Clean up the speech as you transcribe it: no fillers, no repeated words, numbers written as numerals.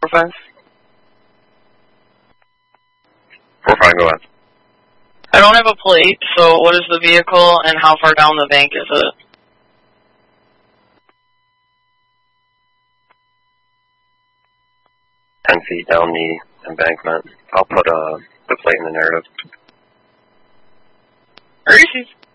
45? 45, go ahead. I don't have a plate, so what is the vehicle and how far down the bank is it? Ten feet down the embankment. I'll put the plate in the narrative. Reese's.